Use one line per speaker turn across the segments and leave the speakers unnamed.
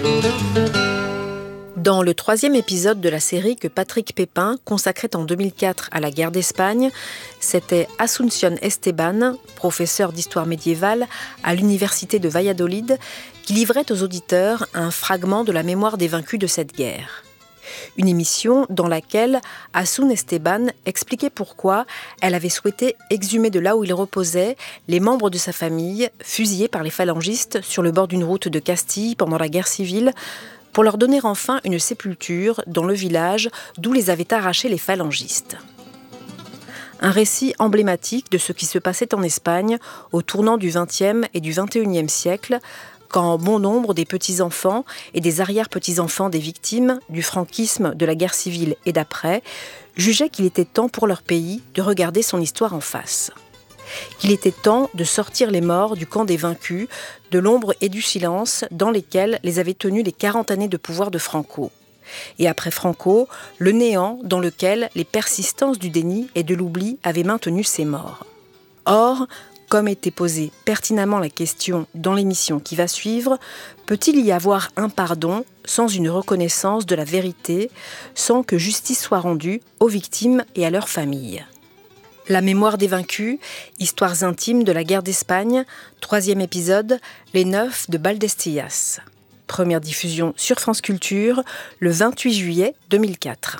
Dans le 3e épisode de la série que Patrick Pépin consacrait en 2004 à la guerre d'Espagne, c'était Asunción Esteban, professeur d'histoire médiévale à l'université de Valladolid, qui livrait aux auditeurs un fragment de la mémoire des vaincus de cette guerre. Une émission dans laquelle Asun Esteban expliquait pourquoi elle avait souhaité exhumer de là où il reposait les membres de sa famille fusillés par les phalangistes sur le bord d'une route de Castille pendant la guerre civile, pour leur donner enfin une sépulture dans le village d'où les avaient arrachés les phalangistes. Un récit emblématique de ce qui se passait en Espagne au tournant du XXe et du XXIe siècle, quand bon nombre des petits-enfants et des arrière-petits-enfants des victimes du franquisme, de la guerre civile et d'après jugeaient qu'il était temps pour leur pays de regarder son histoire en face. Qu'il était temps de sortir les morts du camp des vaincus, de l'ombre et du silence dans lesquels les avaient tenus les 40 années de pouvoir de Franco. Et après Franco, le néant dans lequel les persistances du déni et de l'oubli avaient maintenu ces morts. Or, comme était posée pertinemment la question dans l'émission qui va suivre, peut-il y avoir un pardon sans une reconnaissance de la vérité, sans que justice soit rendue aux victimes et à leurs familles ? La mémoire des vaincus, histoires intimes de la guerre d'Espagne, 3e épisode, les 9 de Baldestillas. Première diffusion sur France Culture, le 28 juillet 2004.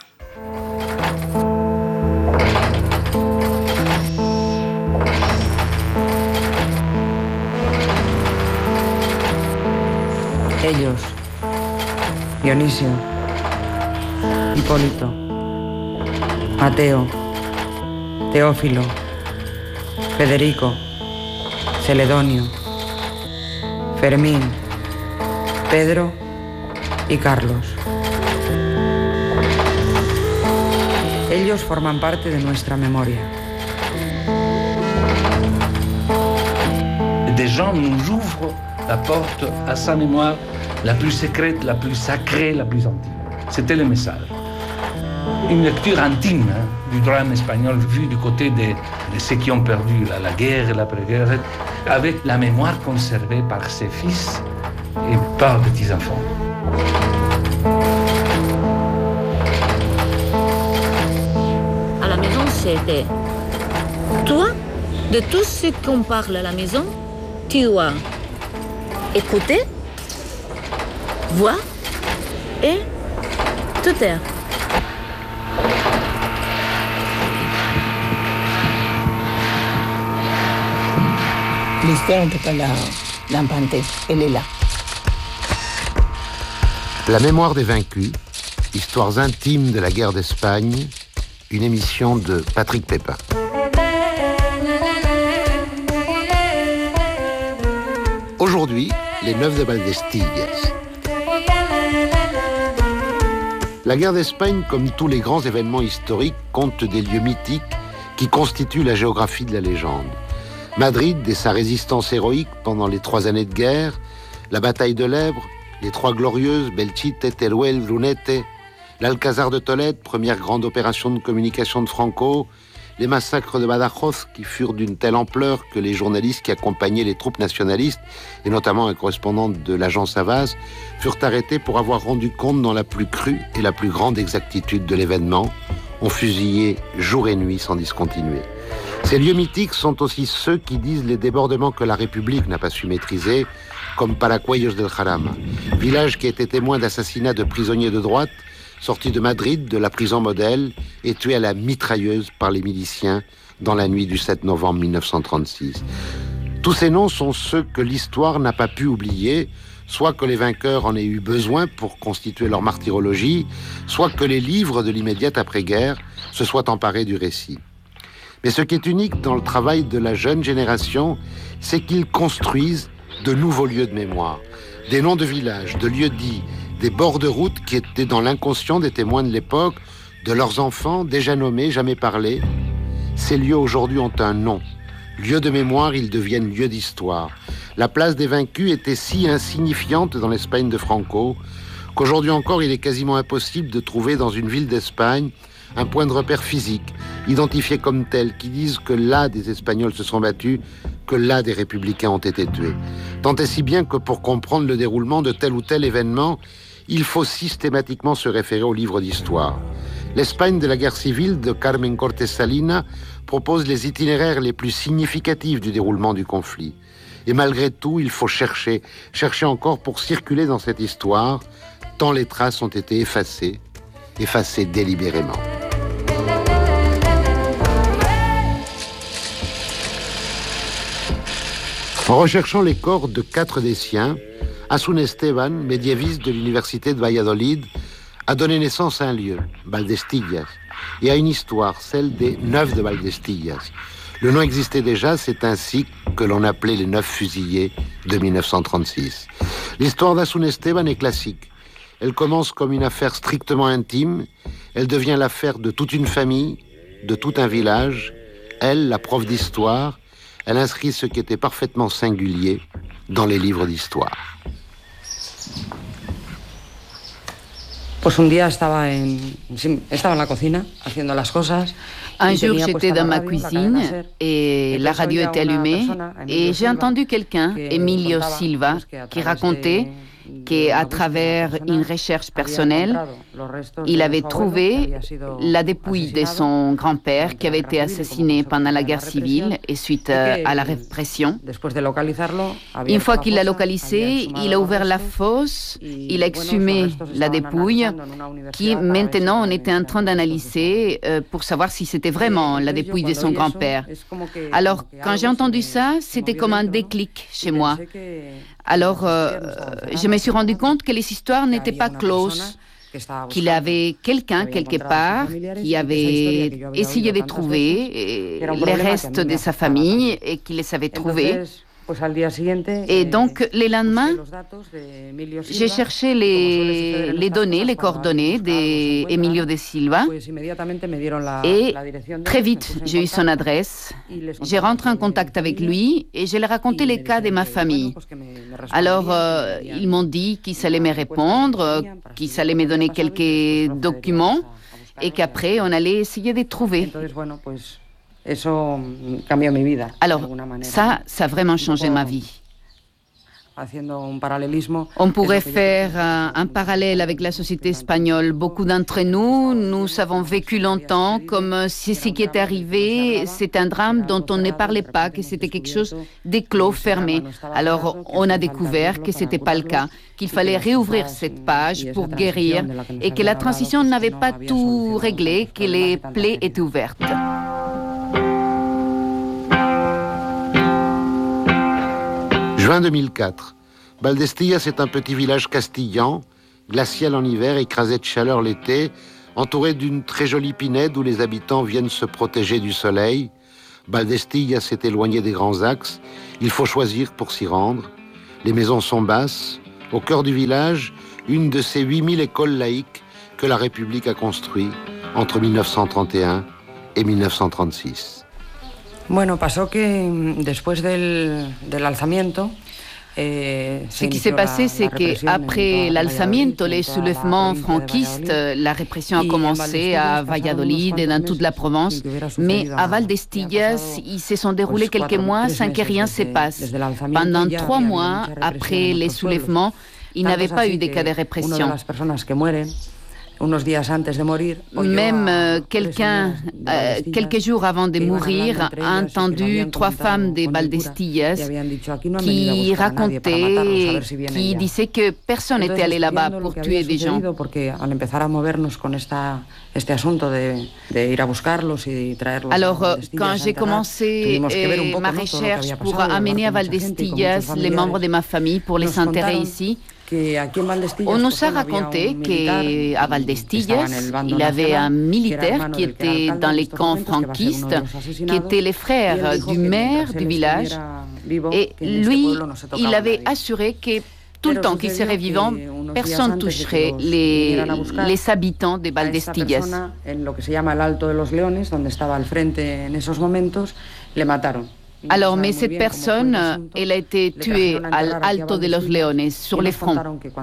Ellos, Dionisio, Hipólito, Mateo, Teófilo, Federico, Celedonio, Fermín, Pedro y Carlos. Ellos forman parte de nuestra memoria.
Des gens nous ouvrent la porte à sa mémoire la plus secrète, la plus sacrée, la plus intime. C'était le message. Une lecture intime du drame espagnol vu du côté de ceux qui ont perdu la guerre et l'après-guerre, avec la mémoire conservée par ses fils et par petits-enfants.
À la maison, c'était toi, de tout ce qu'on parle à la maison, tu as écouté, voir et te taire.
L'histoire, on ne peut pas l'inventer, elle est là.
La mémoire des vaincus, histoires intimes de la guerre d'Espagne, une émission de Patrick Pépin. Aujourd'hui, les 9 de Baldestillas. La guerre d'Espagne, comme tous les grands événements historiques, compte des lieux mythiques qui constituent la géographie de la légende. Madrid et sa résistance héroïque pendant les 3 années de guerre, la bataille de l'Èbre, les 3 glorieuses, Belchite, Teruel, Brunete, l'Alcazar de Tolède, première grande opération de communication de Franco, les massacres de Badajoz qui furent d'une telle ampleur que les journalistes qui accompagnaient les troupes nationalistes, et notamment un correspondant de l'agence Havas, furent arrêtés pour avoir rendu compte dans la plus crue et la plus grande exactitude de l'événement, ont fusillé jour et nuit sans discontinuer. Ces lieux mythiques sont aussi ceux qui disent les débordements que la République n'a pas su maîtriser, comme Paracuellos del Jarama, village qui a été témoin d'assassinats de prisonniers de droite, sortis de Madrid, de la prison modèle, et tués à la mitrailleuse par les miliciens dans la nuit du 7 novembre 1936. Tous ces noms sont ceux que l'histoire n'a pas pu oublier, soit que les vainqueurs en aient eu besoin pour constituer leur martyrologie, soit que les livres de l'immédiate après-guerre se soient emparés du récit. Mais ce qui est unique dans le travail de la jeune génération, c'est qu'ils construisent de nouveaux lieux de mémoire, des noms de villages, de lieux dits, des bords de route qui étaient dans l'inconscient des témoins de l'époque, de leurs enfants, déjà nommés, jamais parlés. Ces lieux aujourd'hui ont un nom. Lieux de mémoire, ils deviennent lieux d'histoire. La place des vaincus était si insignifiante dans l'Espagne de Franco qu'aujourd'hui encore, il est quasiment impossible de trouver dans une ville d'Espagne un point de repère physique, identifié comme tel, qui dise que là, des Espagnols se sont battus, que là des républicains ont été tués. Tant et si bien que pour comprendre le déroulement de tel ou tel événement, il faut systématiquement se référer aux livres d'histoire. L'Espagne de la guerre civile de Carmen Cortés Salinas propose les itinéraires les plus significatifs du déroulement du conflit. Et malgré tout, il faut chercher encore pour circuler dans cette histoire, tant les traces ont été effacées délibérément. En recherchant les corps de 4 des siens, Asun Esteban, médiéviste de l'université de Valladolid, a donné naissance à un lieu, Valdestillas, et à une histoire, celle des 9 de Valdestillas. Le nom existait déjà, c'est ainsi que l'on appelait les 9 fusillés de 1936. L'histoire d'Asun Esteban est classique. Elle commence comme une affaire strictement intime, elle devient l'affaire de toute une famille, de tout un village. Elle, la prof d'histoire, elle inscrit ce qui était parfaitement singulier dans les livres d'histoire.
Pues un día estaba en la cocina haciendo las cosas.
Un jour, j'étais dans ma cuisine et la radio était allumée et j'ai entendu quelqu'un, Emilio Silva, qui racontait qu'à travers une recherche personnelle, il avait trouvé la dépouille de son grand-père qui avait été assassiné pendant la guerre civile et suite à la répression. Une fois qu'il l'a localisé, il a ouvert la fosse, il a exhumé la dépouille qui maintenant on était en train d'analyser pour savoir si c'était vraiment la dépouille de son grand-père. Alors, quand j'ai entendu ça, c'était comme un déclic chez moi. Alors, je me suis rendu compte que les histoires n'étaient pas closes, qu'il y avait quelqu'un quelque part qui avait essayé de trouver les restes de sa famille et qui les avait trouvés. Et donc, le lendemain, j'ai cherché les données, les coordonnées d'Emilio de Silva et très vite, j'ai eu son adresse. J'ai rentré en contact avec lui et je lui ai raconté les cas de ma famille. Alors, ils m'ont dit qu'ils allaient me répondre, qu'ils allaient me donner quelques documents et qu'après, on allait essayer de trouver. Alors, ça a vraiment changé ma vie. On pourrait faire un parallèle avec la société espagnole. Beaucoup d'entre nous, nous avons vécu longtemps comme si ce qui était arrivé, c'est un drame dont on ne parlait pas, que c'était quelque chose d'éclos, fermé. Alors, on a découvert que ce n'était pas le cas, qu'il fallait réouvrir cette page pour guérir et que la transition n'avait pas tout réglé, que les plaies étaient ouvertes.
Juin 2004. Valdestillas est un petit village castillan, glacial en hiver, écrasé de chaleur l'été, entouré d'une très jolie pinède où les habitants viennent se protéger du soleil. Valdestillas est éloigné des grands axes. Il faut choisir pour s'y rendre. Les maisons sont basses. Au cœur du village, une de ces 8000 écoles laïques que la République a construites entre 1931 et 1936.
Bueno, pasó que después del alzamiento,
ce qui s'est passé, c'est qu'après l'alzamiento, les soulèvements franquistes, la répression a commencé à Valladolid et dans toute la Provence, mais à Valdestillas, ils se sont déroulés quelques mois sans que rien se passe. Pendant 3 mois après les soulèvements, il n'y avait pas eu de cas de répression. Même quelqu'un, quelques jours avant de mourir, a entendu 3 femmes de Valdestillas qui racontaient, qui disaient que personne n'était allé là-bas pour tuer des gens. Alors, quand j'ai commencé ma recherche pour amener à Valdestillas les membres de ma famille pour les enterrer ici, on nous a raconté qu'à Valdestillas, il y avait un militaire qui était dans les camps franquistes, qui était le frère du maire du village, et lui, il avait assuré que tout le temps qu'il serait vivant, personne ne toucherait les habitants de Valdestillas. Alors, mais cette personne, elle a été tuée à l'Alto de los Leones, sur les fronts.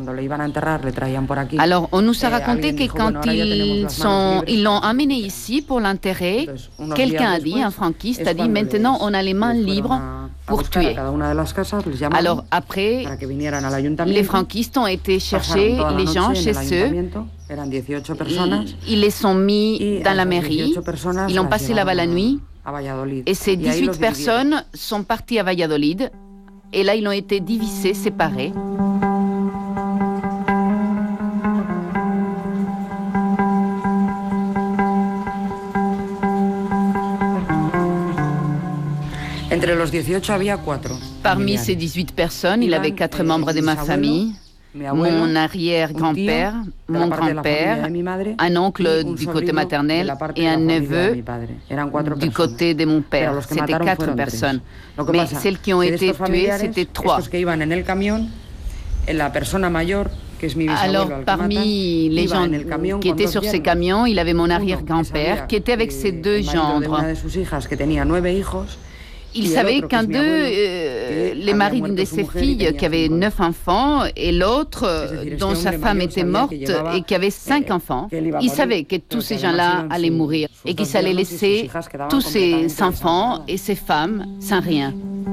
Alors, on nous a raconté que quand ils l'ont amené ici pour l'enterrer, quelqu'un a dit, un franquiste a dit, maintenant on a les mains libres pour tuer. Alors après, les franquistes ont été chercher les gens chez eux. Ils les ont mis dans la mairie. Ils ont passé là-bas la nuit. Et ces 18 personnes sont parties à Valladolid. Et là, ils ont été divisés, séparés. Parmi ces 18 personnes, il y avait 4 membres de ma famille. Mon arrière-grand-père, mon grand-père, un oncle du côté maternel et un neveu du côté de mon père. C'était 4 personnes. Mais celles qui ont été tuées, c'était 3. Alors, parmi les gens qui étaient sur ces camions, il y avait mon arrière-grand-père qui était avec ses 2 gendres. Il savait qu'un d'eux, les maris d'une de ses filles, qui avait 9 enfants, et l'autre, dont sa femme était morte et qui avait 5 enfants, il savait que tous ces gens-là allaient mourir et qu'ils allaient laisser tous ces enfants et ces femmes sans rien.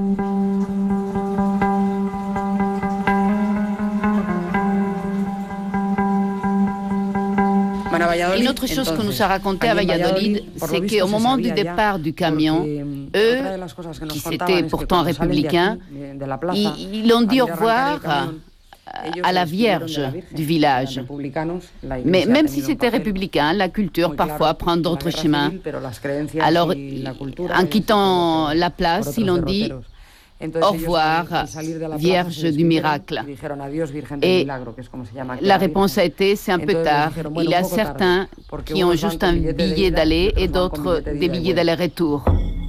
Une autre chose qu'on nous a raconté à Valladolid, c'est qu'au moment du départ du camion, eux, qui étaient pourtant républicains, ils ont dit au revoir à la Vierge du village. Mais même si c'était républicain, la culture parfois prend d'autres chemins. Alors, en quittant la place, ils ont dit au revoir, Vierge du miracle. Et la réponse a été, c'est un peu tard. Il y a certains qui ont juste un billet d'aller et d'autres des billets d'aller-retour.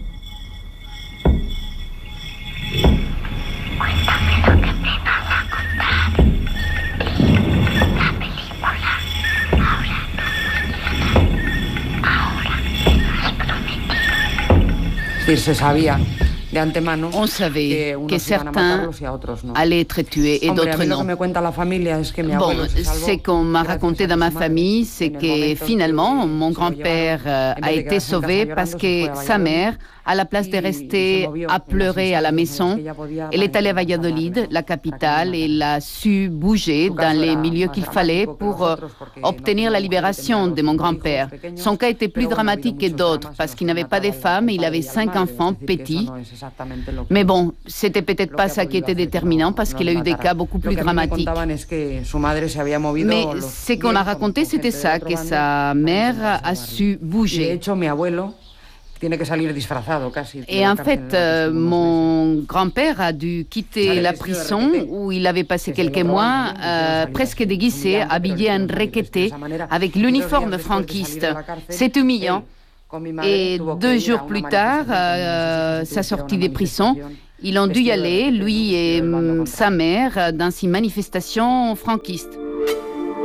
On savait que certains allaient être tués et d'autres non. Bon, ce qu'on m'a raconté dans ma famille, c'est que finalement, mon grand-père a été sauvé parce que sa mère, à la place de rester à pleurer à la maison, elle est allée à Valladolid, la capitale, et elle a su bouger dans les milieux qu'il fallait pour obtenir la libération de mon grand-père. Son cas était plus dramatique que d'autres parce qu'il n'avait pas de femme et il avait 5 enfants petits. Mais bon, c'était peut-être pas ça qui était déterminant parce qu'il a eu des cas beaucoup plus dramatiques. Mais ce qu'on a raconté, c'était ça, que sa mère a su bouger. Et en fait, mon grand-père a dû quitter la prison où il avait passé quelques mois, presque déguisé, habillé en requêté, avec l'uniforme franquiste. C'est humiliant. Et 2 jours plus tard, sa sortie des prisons, ils ont dû y aller, lui et sa mère, dans une manifestation franquiste.